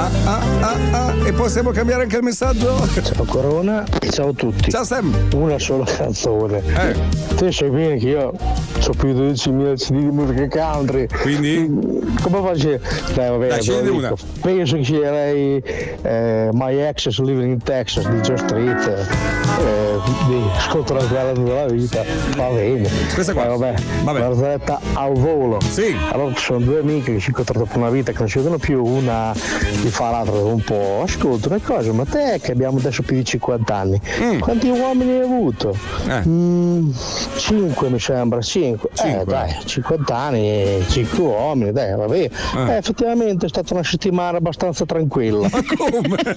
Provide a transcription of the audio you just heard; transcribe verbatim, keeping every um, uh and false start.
Ah, ah, ah, ah. E possiamo cambiare anche il messaggio? Ciao Corona e ciao a tutti. Ciao Sam. Una sola canzone. Eh. Te sai bene che io ho più di dodicimila C D di musica country. Quindi? Come faccio? Dai, vabbè, Dai, scegli una. Penso che sceglierei eh, My Exes Living in Texas di Joe Street. Eh, di ascoltare quella della vita. Va bene. Questa qua. Eh, vabbè, Vabbè. barzelletta al volo. Sì. Allora sono due amiche che si incontrano dopo una vita che non si vedono più, una gli fa l'altra un po'. Ascolta una cosa, ma te che abbiamo adesso più di cinquanta anni, Mm. quanti uomini hai avuto? Eh. Mm, cinque mi sembra, cinque. Cinque. Eh dai, cinquanta anni, cinque uomini, dai, va bene. Eh, effettivamente è stata una settimana abbastanza tranquilla. Ma come?